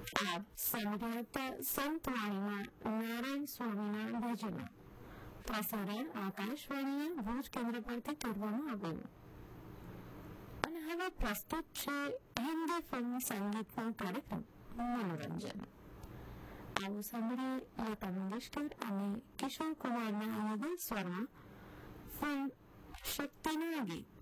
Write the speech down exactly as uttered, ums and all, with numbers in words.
આપ સાંભળતા સંતવાણીમાં નારાયણ સ્વામીના ભજનો પ્રસારણ આકાશવાણીના ભુજ કેન્દ્ર પરથી કરવામાં આવ્યું. અને હવે પ્રસ્તુત છે હિન્દી ફિલ્મ સંગીતનો કાર્યક્રમ મનોરંજન. આવું સાંભળીએ લતા મંગેશકર અને કિશોર કુમારના યુગલ સ્વરમાં ફિલ્મ શક્તિના ગીત.